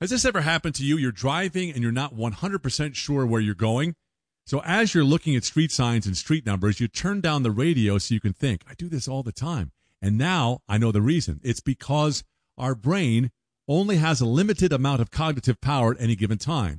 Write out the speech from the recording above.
Has this ever happened to you? You're driving and you're not 100% sure where you're going. So as you're looking at street signs and street numbers, you turn down the radio so you can think, I do this all the time. And now I know the reason. It's because our brain only has a limited amount of cognitive power at any given time.